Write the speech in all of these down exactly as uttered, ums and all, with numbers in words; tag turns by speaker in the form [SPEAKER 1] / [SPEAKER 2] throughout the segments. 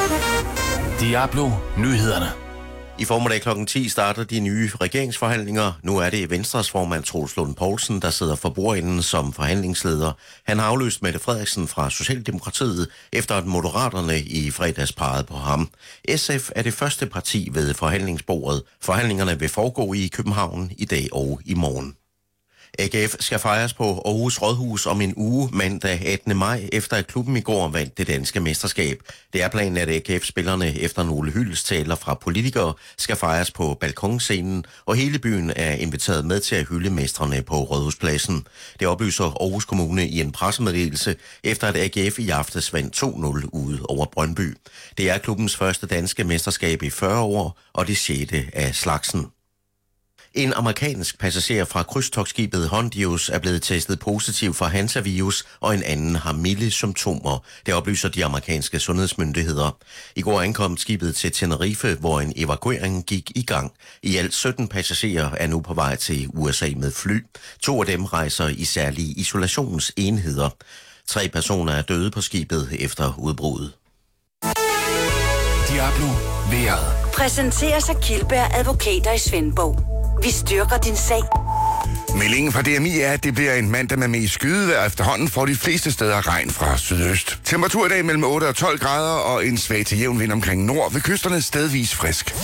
[SPEAKER 1] Diablo Nyhederne.
[SPEAKER 2] I formiddag klokken ti starter de nye regeringsforhandlinger. Nu er det Venstres formand Troels Lund Poulsen, der sidder for bordenden som forhandlingsleder. Han har afløst Mette Frederiksen fra Socialdemokratiet, efter at Moderaterne i fredags pegede på ham. S F er det første parti ved forhandlingsbordet. Forhandlingerne vil foregå i København i dag og i morgen. A G F skal fejres på Aarhus Rådhus om en uge mandag attende maj, efter at klubben i går vandt det danske mesterskab. Det er planen, at A G F-spillerne efter nogle hyldestaler fra politikere skal fejres på balkonscenen, og hele byen er inviteret med til at hylde mestrene på Rådhuspladsen. Det oplyser Aarhus Kommune i en pressemeddelelse, efter at A G F i aftes vandt to nul ude over Brøndby. Det er klubbens første danske mesterskab i fyrre år, og det sjette af slagsen. En amerikansk passager fra krydstogtskibet Hondius er blevet testet positiv for hantavirus, og en anden har milde symptomer. Det oplyser de amerikanske sundhedsmyndigheder. I går ankom skibet til Tenerife, hvor en evakuering gik i gang. I alt sytten passagerer er nu på vej til U S A med fly. To af dem rejser i særlige isolationsenheder. Tre personer er døde på skibet efter udbruddet.
[SPEAKER 1] Diablo vejret.
[SPEAKER 3] Præsenteres af Kildberg Advokater i Svendborg. Vi styrker din sag.
[SPEAKER 4] Meldingen fra D M I er, at det bliver en mandag med mest skydevejr. Efterhånden får de fleste steder regn fra sydøst. Temperatur i dag mellem otte og tolv grader, og en svag til jævn vind omkring nord. Ved kysterne stedvis frisk.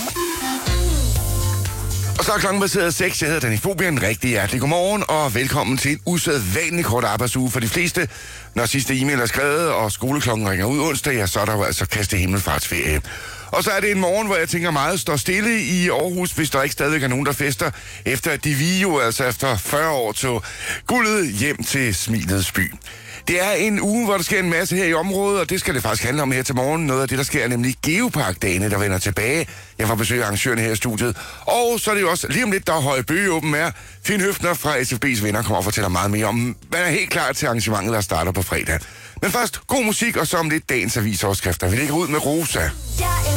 [SPEAKER 4] Og så er klokken baseret seks. Jeg hedder Danny Fobian. Rigtig hjertelig godmorgen, og velkommen til en usædvanlig kort arbejdsuge for de fleste. Når sidste e-mail er skrevet, og skoleklokken ringer ud onsdag, ja, så er der jo altså kaste himmelfartsferie. Og så er det en morgen, hvor jeg tænker meget står stille i Aarhus, hvis der ikke stadig er nogen, der fester, efter at de vi jo altså efter fyrre år tog guldet hjem til Smilets by. Det er en uge, hvor der sker en masse her i området, og det skal det faktisk handle om her til morgen. Noget af det, der sker, er nemlig Geopark-dagene, der vender tilbage. Jeg får besøg af arrangørerne her i studiet. Og så er det jo også lige om lidt, der er Høje Bøge åben er. Finn Høfner fra S F B's venner kommer og fortæller meget mere om, man er helt klar til arrangementet, der starter på fredag. Men først god musik, og så om lidt dagens avisoverskrifter. Vi lægger ud med Rosa.